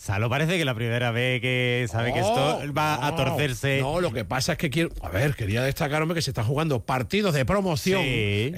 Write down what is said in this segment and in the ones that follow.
Salo parece que la primera vez que sabe que esto va a torcerse. No, lo que pasa es que quería destacar, hombre, que se están jugando partidos de promoción. Sí.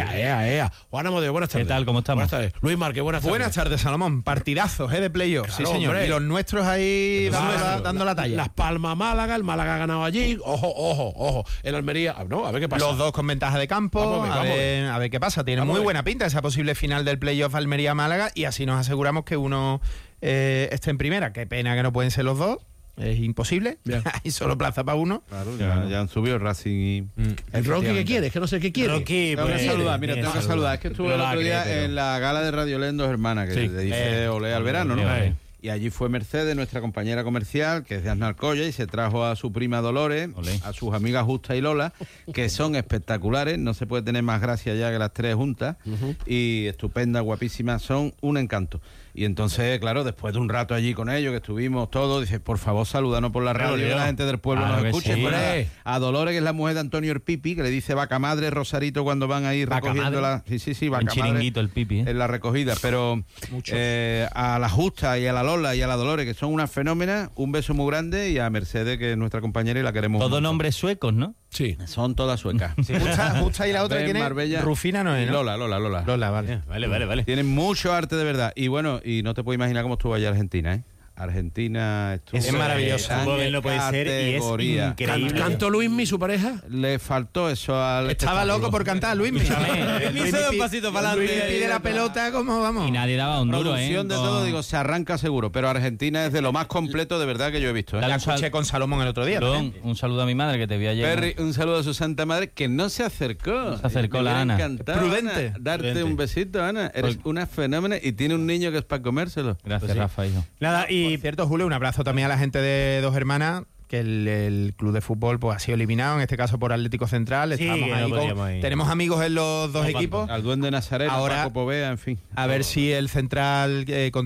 Juan Amadeo, buenas tardes. ¿Qué tal? ¿Cómo estamos? Buenas tardes. Luis Márquez, buenas tardes. Buenas tardes, Salomón. Partidazos, de playoff. Claro, Sí, señor. hombre. Y los nuestros ahí dando la talla. Las Palmas Málaga, el Málaga ha ganado allí. Ojo. El Almería, a ver qué pasa. Los dos con ventaja de campo. Vamos a ver qué pasa. Tiene muy buena pinta esa posible final del playoff Almería-Málaga y así nos aseguramos que uno esté en primera. Qué pena que no pueden ser los dos. Es imposible. Hay solo plaza para uno. Claro, ya han subido Racing y... ¿El Rocky qué quiere? Es que no sé qué quiere. Rocky, Tengo que saludar, mira, tengo que saludar. Es que estuve el otro día pero... en la gala de Radio Lendos, hermana, que le dice olé al verano, ¿no? Y allí fue Mercedes, nuestra compañera comercial, que es de Aznalcóllar, y se trajo a su prima Dolores, a sus amigas Justa y Lola, que son espectaculares, no se puede tener más gracia ya que las tres juntas, y estupendas, guapísimas, son un encanto. Y entonces, claro, después de un rato allí con ellos, que estuvimos todos, dice, por favor, salúdanos por la radio, que la gente del pueblo nos escuche. Sí. A Dolores, que es la mujer de Antonio el Pipi, que le dice vaca madre, Rosarito, cuando van a ir recogiendo la... Sí, vaca madre. Chiringuito el Pipi, En la recogida, pero a la Justa y a la Lola y a la Dolores, que son unas fenómenas, un beso muy grande, y a Mercedes, que es nuestra compañera y la queremos Todos mucho. nombres suecos, ¿no? Sí. Son todas suecas. Sí. Justa y la otra, ¿quién es? Marbella. Rufina no es, ¿no? Lola. Lola, vale. Vale. Tienen mucho arte de verdad. Y bueno, y no te puedo imaginar cómo estuvo allá Argentina, ¿eh? Argentina estuvo... Es maravilloso. Fútbol no puede ser y es increíble. ¿Cantó Luismi, su pareja? Le faltó eso al... Estaba loco por cantar, Luismi. Luismi se da un pasito para adelante. Luismi pide la pelota como vamos. Y nadie daba un duro, Producción de todo, digo, se arranca seguro. Pero Argentina es de lo más completo de verdad que yo he visto, ¿eh? La escuché con Salomón el otro día. Perdón, un saludo a mi madre que te vi ayer. Perry, un saludo a su santa madre, que no se acercó. Se acercó la Ana. Prudente. Ana, darte un besito, Ana. Eres una fenómena y tiene un niño que es para comérselo. Gracias, Rafa, hijo. Nada, y Por cierto, Julio, un abrazo también a la gente de Dos Hermanas, que el club de fútbol pues ha sido eliminado, en este caso por Atlético Central. Sí, Estamos que ahí no podíamos ir. tenemos amigos en los dos equipos. Al duende Nazareno, Ahora, Paco Povea, en fin. A ver si el Central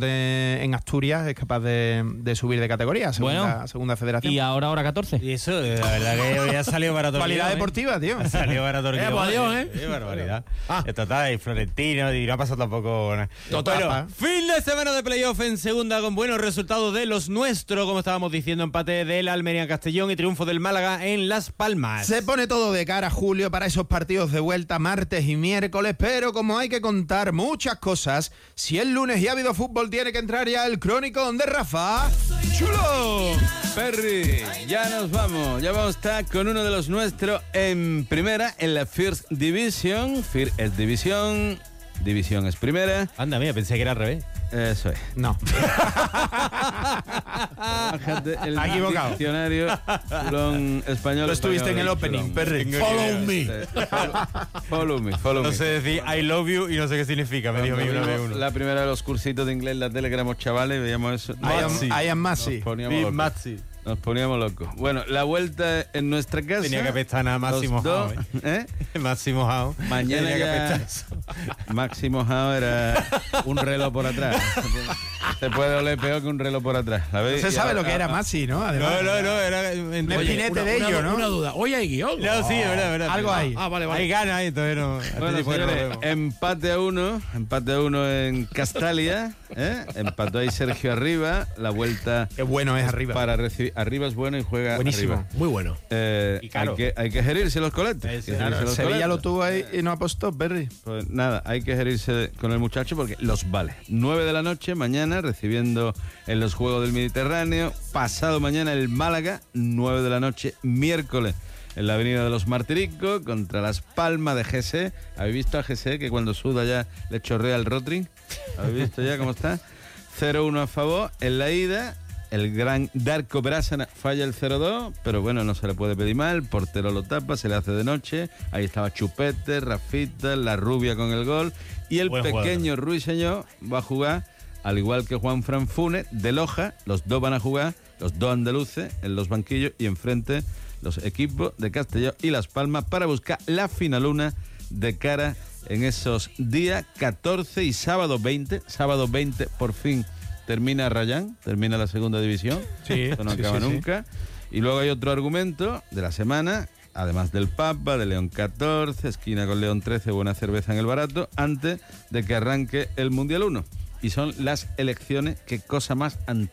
en Asturias es capaz de subir de categoría, segunda federación. Y ahora 14. y eso, la verdad que hoy ha salido barato. Cualidad deportiva, tío. Ha salido barato. pues adiós, Qué barbaridad. Total, y Florentino, y no ha pasado tampoco nada. Total. Bueno, fin de semana de playoff en segunda con buenos resultados de los nuestros, como estábamos diciendo, empate del Almería en Castellón y triunfo del Málaga en Las Palmas. Se pone todo de cara, Julio, para esos partidos de vuelta martes y miércoles, pero como hay que contar muchas cosas, si el lunes ya ha habido fútbol, tiene que entrar ya el Cronicón de Rafa Chulo. Perry, ya nos vamos. Ya vamos a estar con uno de los nuestros en primera, en la First Division. First es división, división es primera. Anda, mira, pensé que era al revés. Eso es. No. Bájate el Ha equivocado. diccionario español. Tú estuviste en el opening, Perry. Follow me. Follow me. No sé decir I love you y no sé qué significa, me dijo a mí una vez uno. La primera de los cursitos de inglés en la tele que éramos chavales, veíamos eso. I am Messi. Nos poníamos locos. Bueno, la vuelta en nuestra casa. Tenía que apestar a Máximo los dos, Jao, ¿eh? Máximo Jao. Mañana Tenía que ya apestar eso. Máximo Jao era un reloj por atrás. Se puede oler peor que un reloj por atrás. No se sabe lo que era Messi, ¿no? Además, No, era... un espinete de ello, ¿no? Una duda. Hoy hay guión. No, sí, es verdad. Algo hay. Vale. Hay ganas ahí, entonces no... Bueno, señores, empate a uno en Castalia, ¿eh? Empató ahí Sergio Arriba, la vuelta Qué bueno es arriba. para recibir. Arriba es bueno y juega Buenísimo. arriba. Muy bueno. Y caro. Hay que gerirse los coletes. Sevilla lo tuvo ahí y no apostó, Perry. Pues nada, hay que gerirse con el muchacho porque los vale. 9 de la noche, mañana, recibiendo en los Juegos del Mediterráneo. Pasado mañana el Málaga, 9 de la noche, miércoles, en la Avenida de los Martiricos, contra Las Palmas de GC. ¿Habéis visto a GC que cuando suda ya le chorrea el Rotring? ¿Habéis visto ya cómo está? 0-1 a favor. En la ida, el gran Darko Brasana falla el 0-2, pero bueno, no se le puede pedir mal. El portero lo tapa, se le hace de noche. Ahí estaba Chupete, Rafita, la rubia con el gol. Y el Buen pequeño Ruiseñor va a jugar, al igual que Juan Fran Funes, de Loja. Los dos van a jugar, los dos andaluces, en los banquillos y enfrente los equipos de Castellón y Las Palmas para buscar la finaluna de cara en esos días 14 y sábado 20. Sábado 20 por fin termina Rayán, termina la segunda división. Sí, Esto no acaba nunca. Y luego hay otro argumento de la semana, además del Papa, de León 14, esquina con León 13, buena cerveza en el barato, antes de que arranque el Mundial 1. Y son las elecciones, qué cosa más